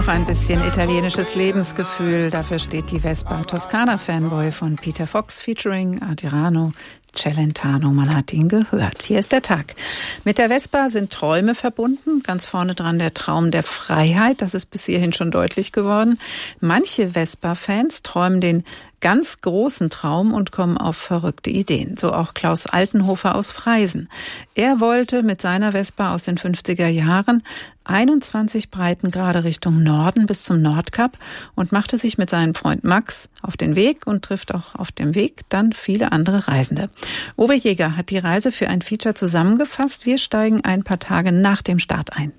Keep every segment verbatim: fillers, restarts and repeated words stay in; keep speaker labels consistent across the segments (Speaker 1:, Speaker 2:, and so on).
Speaker 1: ein bisschen italienisches Lebensgefühl. Dafür steht die Vespa Toskana Fanboy von Peter Fox featuring Adriano Celentano. Man hat ihn gehört. Hier ist der Tag. Mit der Vespa sind Träume verbunden. Ganz vorne dran der Traum der Freiheit. Das ist bis hierhin schon deutlich geworden. Manche Vespa-Fans träumen den ganz großen Traum und kommen auf verrückte Ideen. So auch Klaus Altenhofer aus Freisen. Er wollte mit seiner Vespa aus den fünfziger Jahren einundzwanzig Breitengrade Richtung Norden bis zum Nordkap und machte sich mit seinem Freund Max auf den Weg und trifft auch auf dem Weg dann viele andere Reisende. Uwe Jäger hat die Reise für ein Feature zusammengefasst. Wir steigen ein paar Tage nach dem Start ein.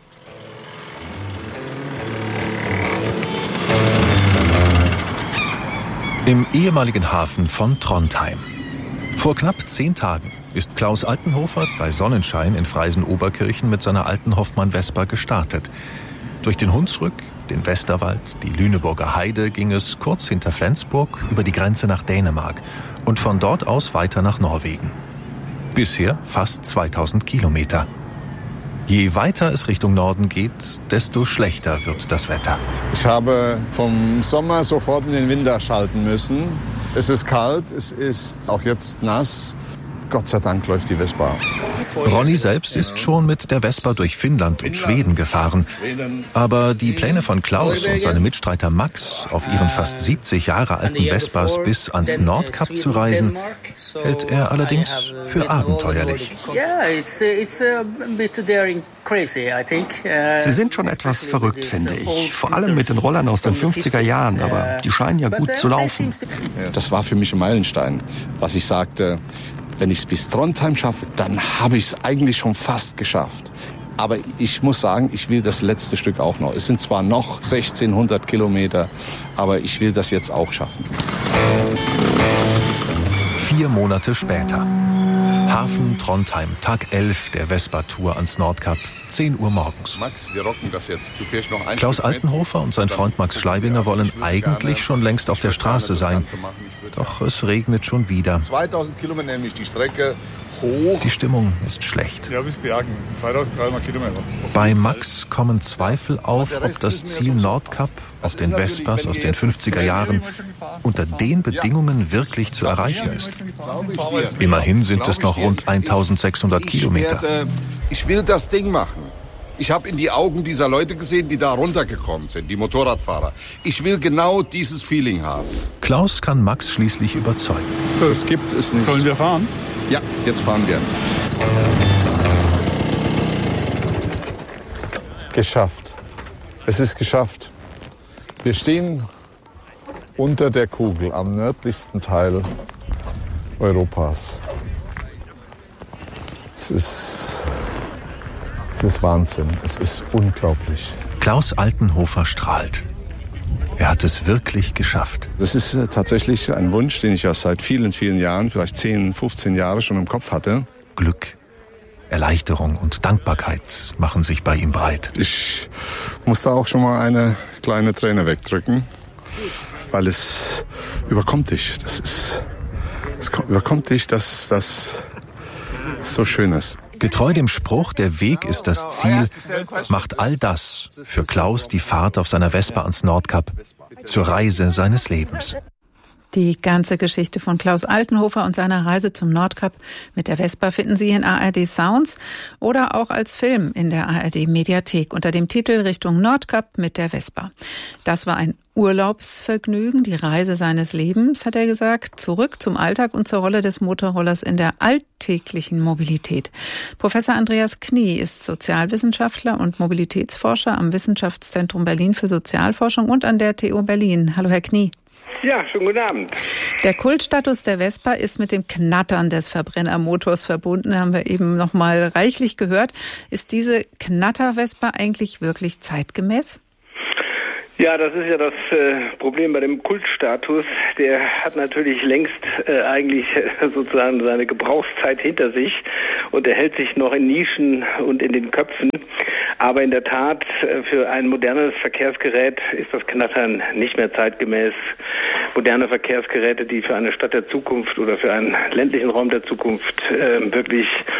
Speaker 2: Im ehemaligen Hafen von Trondheim. Vor knapp zehn Tagen ist Klaus Altenhofer bei Sonnenschein in Freisen-Oberkirchen mit seiner alten Hoffmann-Vespa gestartet. Durch den Hunsrück, den Westerwald, die Lüneburger Heide ging es kurz hinter Flensburg über die Grenze nach Dänemark und von dort aus weiter nach Norwegen. Bisher fast zweitausend Kilometer. Je weiter es Richtung Norden geht, desto schlechter wird das Wetter.
Speaker 3: Ich habe vom Sommer sofort in den Winter schalten müssen. Es ist kalt, es ist auch jetzt nass. Gott sei Dank läuft die Vespa.
Speaker 2: Ronny selbst ist schon mit der Vespa durch Finnland und Schweden gefahren. Aber die Pläne von Klaus und seinem Mitstreiter Max, auf ihren fast siebzig Jahre alten Vespas bis ans Nordkap zu reisen, hält er allerdings für abenteuerlich.
Speaker 4: Sie sind schon etwas verrückt, finde ich. Vor allem mit den Rollern aus den fünfziger Jahren, aber die scheinen ja gut zu laufen.
Speaker 3: Das war für mich ein Meilenstein, was ich sagte. Wenn ich es bis Trondheim schaffe, dann habe ich es eigentlich schon fast geschafft. Aber ich muss sagen, ich will das letzte Stück auch noch. Es sind zwar noch sechzehnhundert Kilometer, aber ich will das jetzt auch schaffen.
Speaker 2: Vier Monate später. Hafen Trondheim, Tag elf der Vespa-Tour ans Nordkap, zehn Uhr morgens.
Speaker 3: Max, wir rocken das jetzt. Du fährst noch ein
Speaker 2: Klaus Altenhofer und sein Freund Max Schleibinger wollen eigentlich schon längst auf der Straße sein. Doch es regnet schon wieder.
Speaker 3: zweitausend Kilometer nämlich die Strecke hoch.
Speaker 2: Die Stimmung ist schlecht.
Speaker 5: Ja, bis Bergen. Das sind zweitausenddreihundert Kilometer.
Speaker 2: Bei Max kommen Zweifel auf, ob das Ziel Nordkap auf den Vespas aus den fünfziger Jahren unter den Bedingungen wirklich zu erreichen ist. Immerhin sind es noch rund eintausendsechshundert Kilometer.
Speaker 3: Ich will das Ding machen. Ich habe in die Augen dieser Leute gesehen, die da runtergekommen sind, die Motorradfahrer. Ich will genau dieses Feeling haben.
Speaker 2: Klaus kann Max schließlich überzeugen.
Speaker 3: So, es gibt es nicht.
Speaker 5: Sollen wir fahren?
Speaker 3: Ja, jetzt fahren wir. Geschafft. Es ist geschafft. Wir stehen unter der Kugel am nördlichsten Teil Europas. Es ist, es ist Wahnsinn. Es ist unglaublich.
Speaker 2: Klaus Altenhofer strahlt. Er hat es wirklich geschafft.
Speaker 3: Das ist äh, tatsächlich ein Wunsch, den ich ja seit vielen, vielen Jahren, vielleicht zehn, fünfzehn Jahre schon im Kopf hatte.
Speaker 2: Glück, Erleichterung und Dankbarkeit machen sich bei ihm breit.
Speaker 3: Ich musste auch schon mal eine kleine Träne wegdrücken, weil es überkommt dich. Das ist, es überkommt dich, dass das so schön ist.
Speaker 2: Getreu dem Spruch, der Weg ist das Ziel, macht all das für Klaus die Fahrt auf seiner Vespa ans Nordkap zur Reise seines Lebens.
Speaker 1: Die ganze Geschichte von Klaus Altenhofer und seiner Reise zum Nordkap mit der Vespa finden Sie in A R D Sounds oder auch als Film in der A R D Mediathek unter dem Titel Richtung Nordkap mit der Vespa. Das war ein Urlaubsvergnügen, die Reise seines Lebens, hat er gesagt, zurück zum Alltag und zur Rolle des Motorrollers in der alltäglichen Mobilität. Professor Andreas Knie ist Sozialwissenschaftler und Mobilitätsforscher am Wissenschaftszentrum Berlin für Sozialforschung und an der T U Berlin. Hallo, Herr Knie.
Speaker 6: Ja, schönen guten Abend.
Speaker 1: Der Kultstatus der Vespa ist mit dem Knattern des Verbrennermotors verbunden, haben wir eben noch mal reichlich gehört. Ist diese Knatter-Vespa eigentlich wirklich zeitgemäß?
Speaker 6: Ja, das ist ja das äh, Problem bei dem Kultstatus. Der hat natürlich längst äh, eigentlich äh, sozusagen seine Gebrauchszeit hinter sich und er hält sich noch in Nischen und in den Köpfen. Aber in der Tat, äh, für ein modernes Verkehrsgerät ist das Knattern nicht mehr zeitgemäß. Moderne Verkehrsgeräte, die für eine Stadt der Zukunft oder für einen ländlichen Raum der Zukunft äh, wirklich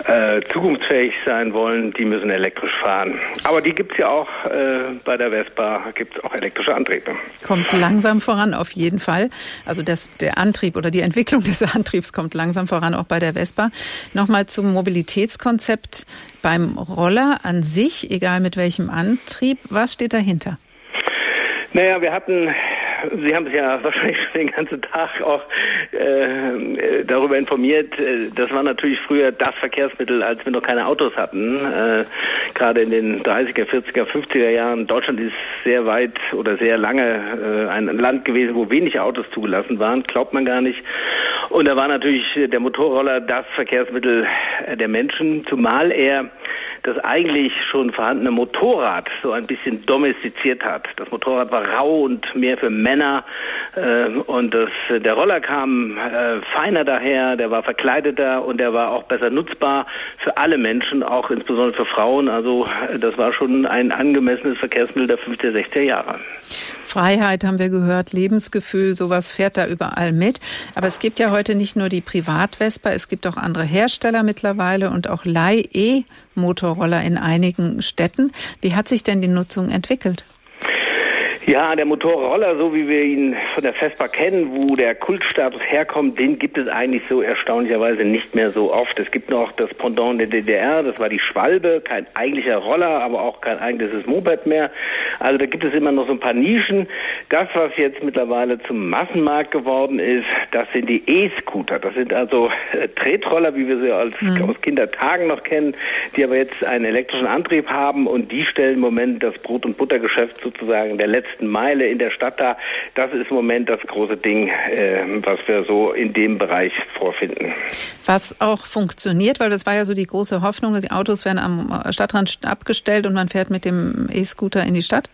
Speaker 6: äh, zukunftsfähig sein wollen, die müssen elektrisch fahren. Aber die gibt's ja auch äh, bei der Vespa, gibt's auch elektrische Antriebe.
Speaker 1: Kommt langsam voran auf jeden Fall. Also das, der Antrieb oder die Entwicklung des Antriebs kommt langsam voran, auch bei der Vespa. Nochmal zum Mobilitätskonzept beim Roller an sich, egal mit welchem Antrieb. Was steht dahinter?
Speaker 6: Naja, wir hatten, Sie haben sich ja wahrscheinlich schon den ganzen Tag auch äh, darüber informiert. Das war natürlich früher das Verkehrsmittel, als wir noch keine Autos hatten. Äh, gerade in den dreißiger, vierziger, fünfziger Jahren. Deutschland ist sehr weit oder sehr lange äh, ein Land gewesen, wo wenig Autos zugelassen waren. Glaubt man gar nicht. Und da war natürlich der Motorroller das Verkehrsmittel der Menschen, zumal er das eigentlich schon vorhandene Motorrad so ein bisschen domestiziert hat. Das Motorrad war rau und mehr für Männer äh, und das, der Roller kam äh, feiner daher, der war verkleideter und der war auch besser nutzbar für alle Menschen, auch insbesondere für Frauen. Also das war schon ein angemessenes Verkehrsmittel der fünfziger, sechziger Jahre.
Speaker 1: Freiheit haben wir gehört, Lebensgefühl, sowas fährt da überall mit. Aber es gibt ja heute nicht nur die Privat-Vespa, es gibt auch andere Hersteller mittlerweile und auch Leih-E-Motorroller in einigen Städten. Wie hat sich denn die Nutzung entwickelt?
Speaker 6: Ja, der Motorroller, so wie wir ihn von der Vespa kennen, wo der Kultstatus herkommt, den gibt es eigentlich so erstaunlicherweise nicht mehr so oft. Es gibt noch das Pendant der D D R, das war die Schwalbe, kein eigentlicher Roller, aber auch kein eigentliches Moped mehr. Also da gibt es immer noch so ein paar Nischen. Das, was jetzt mittlerweile zum Massenmarkt geworden ist, das sind die E-Scooter. Das sind also äh, Tretroller, wie wir sie als, mhm. aus Kindertagen noch kennen, die aber jetzt einen elektrischen Antrieb haben und die stellen im Moment das Brot- und Buttergeschäft sozusagen der letzten Meile in der Stadt da. Das ist im Moment das große Ding, äh, was wir so in dem Bereich vorfinden.
Speaker 1: Was auch funktioniert, weil das war ja so die große Hoffnung, dass die Autos werden am Stadtrand abgestellt und man fährt mit dem E-Scooter in die Stadt?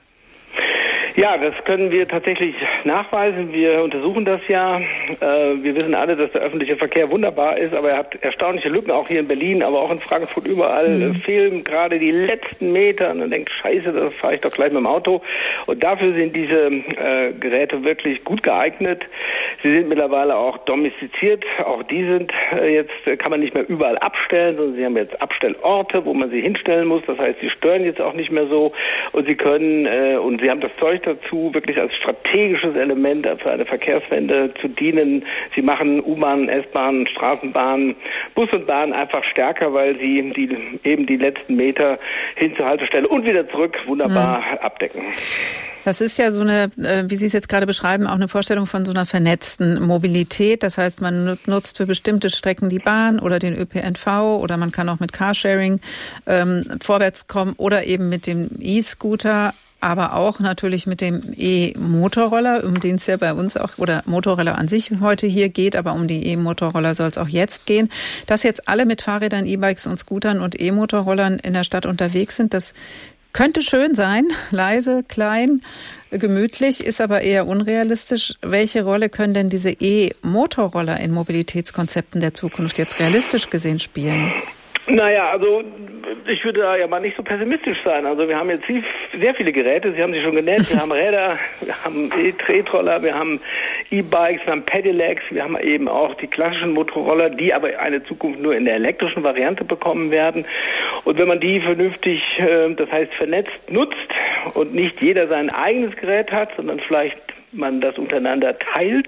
Speaker 6: Ja, das können wir tatsächlich nachweisen. Wir untersuchen das ja. Äh, wir wissen alle, dass der öffentliche Verkehr wunderbar ist, aber er hat erstaunliche Lücken, auch hier in Berlin, aber auch in Frankfurt überall. Mhm. Fehlen gerade die letzten Meter und man denkt, scheiße, das fahre ich doch gleich mit dem Auto. Und dafür sind diese äh, Geräte wirklich gut geeignet. Sie sind mittlerweile auch domestiziert. Auch die sind äh, jetzt, kann man nicht mehr überall abstellen, sondern sie haben jetzt Abstellorte, wo man sie hinstellen muss. Das heißt, sie stören jetzt auch nicht mehr so und sie können, äh, und sie haben das Zeug dazu, wirklich als strategisches Element für eine Verkehrswende zu dienen. Sie machen U-Bahn, S-Bahn, Straßenbahn, Bus und Bahn einfach stärker, weil sie die, eben die letzten Meter hin zur Haltestelle und wieder zurück wunderbar mhm. abdecken.
Speaker 1: Das ist ja so eine, wie Sie es jetzt gerade beschreiben, auch eine Vorstellung von so einer vernetzten Mobilität. Das heißt, man nutzt für bestimmte Strecken die Bahn oder den Ö P N V oder man kann auch mit Carsharing ähm, vorwärts kommen oder eben mit dem E-Scooter, aber auch natürlich mit dem E-Motorroller, um den es ja bei uns auch, oder Motorroller an sich heute hier geht, aber um die E-Motorroller soll es auch jetzt gehen. Dass jetzt alle mit Fahrrädern, E-Bikes und Scootern und E-Motorrollern in der Stadt unterwegs sind, das könnte schön sein, leise, klein, gemütlich, ist aber eher unrealistisch. Welche Rolle können denn diese E-Motorroller in Mobilitätskonzepten der Zukunft jetzt realistisch gesehen spielen?
Speaker 6: Naja, also ich würde da ja mal nicht so pessimistisch sein. Also wir haben jetzt sehr viele Geräte, Sie haben sie schon genannt. Wir haben Räder, wir haben E-Tretroller, wir haben E-Bikes, wir haben Pedelecs, wir haben eben auch die klassischen Motorroller, die aber eine Zukunft nur in der elektrischen Variante bekommen werden. Und wenn man die vernünftig, das heißt vernetzt, nutzt und nicht jeder sein eigenes Gerät hat, sondern vielleicht man das untereinander teilt,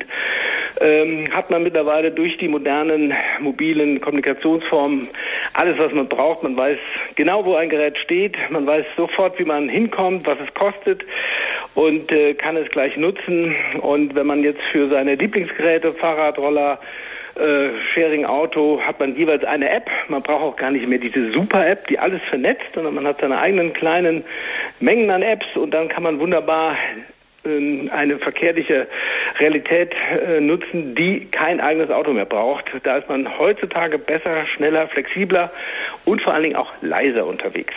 Speaker 6: ähm, hat man mittlerweile durch die modernen mobilen Kommunikationsformen alles, was man braucht. Man weiß genau, wo ein Gerät steht, man weiß sofort, wie man hinkommt, was es kostet und äh, kann es gleich nutzen. Und wenn man jetzt für seine Lieblingsgeräte, Fahrrad, Roller, Äh, Sharing Auto, hat man jeweils eine App. Man braucht auch gar nicht mehr diese Super-App, die alles vernetzt, sondern man hat seine eigenen kleinen Mengen an Apps und dann kann man wunderbar äh, eine verkehrliche Realität äh, nutzen, die kein eigenes Auto mehr braucht. Da ist man heutzutage besser, schneller, flexibler und vor allen Dingen auch leiser unterwegs.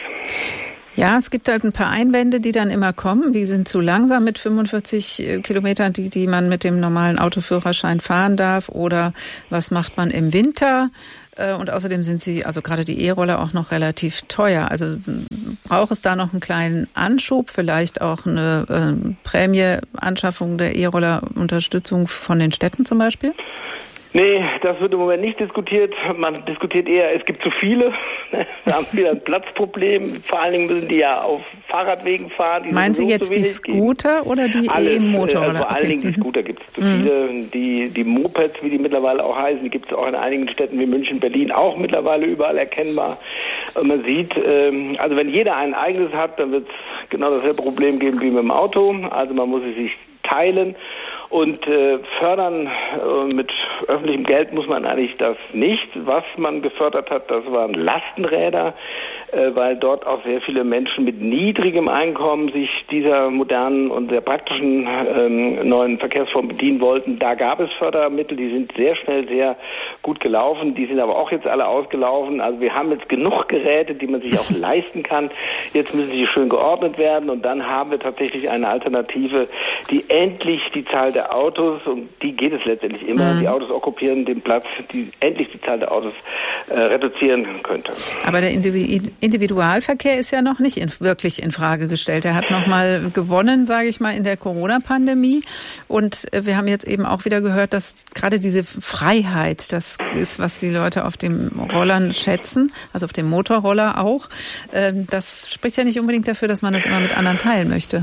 Speaker 1: Ja, es gibt halt ein paar Einwände, die dann immer kommen. Die sind zu langsam mit fünfundvierzig Kilometern, die, die man mit dem normalen Autoführerschein fahren darf. Oder was macht man im Winter? Und außerdem sind sie, also gerade die E-Roller, auch noch relativ teuer. Also braucht es da noch einen kleinen Anschub, vielleicht auch eine äh, Prämie-Anschaffung der E-Roller, Unterstützung von den Städten zum Beispiel?
Speaker 6: Nee, das wird im Moment nicht diskutiert. Man diskutiert eher, es gibt zu viele. Wir haben wieder ein Platzproblem. Vor allen Dingen müssen die ja auf Fahrradwegen fahren. Die
Speaker 1: Meinen Sie jetzt die Scooter geben. Oder die E-Motorroller?
Speaker 6: Also vor allen Dingen die Scooter gibt es zu mhm. viele. Die, die Mopeds, wie die mittlerweile auch heißen, die gibt es auch in einigen Städten wie München, Berlin auch mittlerweile überall erkennbar. Und man sieht, also wenn jeder ein eigenes hat, dann wird es genau dasselbe Problem geben wie mit dem Auto. Also man muss es sich teilen. Und äh, fördern äh, mit öffentlichem Geld muss man eigentlich das nicht. Was man gefördert hat, das waren Lastenräder, äh, weil dort auch sehr viele Menschen mit niedrigem Einkommen sich dieser modernen und sehr praktischen ähm, neuen Verkehrsform bedienen wollten. Da gab es Fördermittel, die sind sehr schnell sehr gut gelaufen. Die sind aber auch jetzt alle ausgelaufen. Also wir haben jetzt genug Geräte, die man sich auch leisten kann. Jetzt müssen sie schön geordnet werden und dann haben wir tatsächlich eine Alternative, die endlich die Zahl der Autos, um die geht es letztendlich immer, mhm. die Autos okkupieren den Platz, die endlich die Zahl der Autos äh, reduzieren könnte.
Speaker 1: Aber der Individualverkehr ist ja noch nicht in, wirklich in Frage gestellt. Er hat noch mal gewonnen, sage ich mal, in der Corona-Pandemie. Und äh, wir haben jetzt eben auch wieder gehört, dass gerade diese Freiheit, das ist, was die Leute auf den Rollern schätzen, also auf dem Motorroller auch. Äh, das spricht ja nicht unbedingt dafür, dass man das immer mit anderen teilen möchte.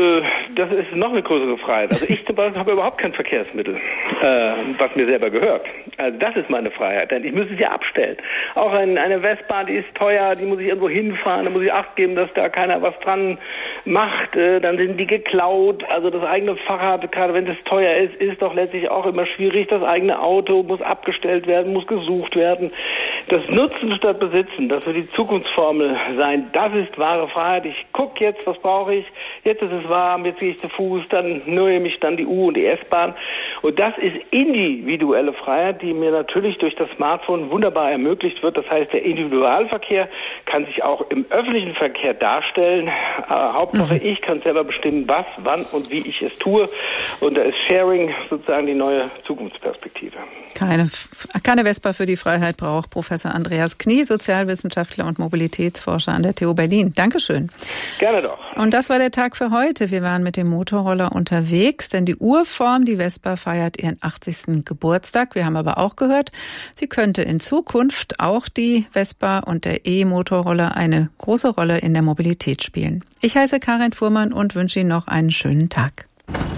Speaker 6: Das ist noch eine größere Freiheit. Also ich zum Beispiel habe überhaupt kein Verkehrsmittel, äh, was mir selber gehört. Also das ist meine Freiheit, denn ich müsste es ja abstellen. Auch ein, eine Vespa, die ist teuer, die muss ich irgendwo hinfahren, da muss ich Acht geben, dass da keiner was dran macht, äh, dann sind die geklaut. Also das eigene Fahrrad, gerade wenn es teuer ist, ist doch letztlich auch immer schwierig. Das eigene Auto muss abgestellt werden, muss gesucht werden. Das Nutzen statt Besitzen, das wird die Zukunftsformel sein. Das ist wahre Freiheit. Ich gucke jetzt, was brauche ich. Jetzt ist es warm, jetzt gehe ich zu Fuß, dann nehme ich dann die U- und die S-Bahn. Und das ist individuelle Freiheit, die mir natürlich durch das Smartphone wunderbar ermöglicht wird. Das heißt, der Individualverkehr kann sich auch im öffentlichen Verkehr darstellen. Aber Hauptsache, mhm. ich kann selber bestimmen, was, wann und wie ich es tue. Und da ist Sharing sozusagen die neue Zukunftsperspektive.
Speaker 1: Keine, keine Vespa für die Freiheit braucht Professor Andreas Knie, Sozialwissenschaftler und Mobilitätsforscher an der T U Berlin. Dankeschön.
Speaker 6: Gerne doch.
Speaker 1: Und das war der Tag für heute. Wir waren mit dem Motorroller unterwegs, denn die Urform, die Vespa, feiert ihren achtzigsten Geburtstag. Wir haben aber auch gehört, sie könnte in Zukunft auch die Vespa und der E-Motorroller eine große Rolle in der Mobilität spielen. Ich heiße Karin Fuhrmann und wünsche Ihnen noch einen schönen Tag.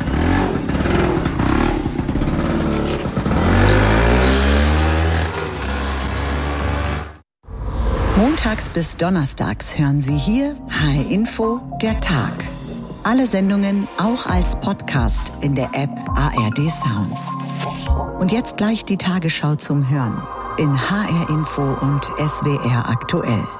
Speaker 7: Montags bis donnerstags hören Sie hier H R Info, der Tag. Alle Sendungen auch als Podcast in der App A R D Sounds. Und jetzt gleich die Tagesschau zum Hören in H R Info und S W R aktuell.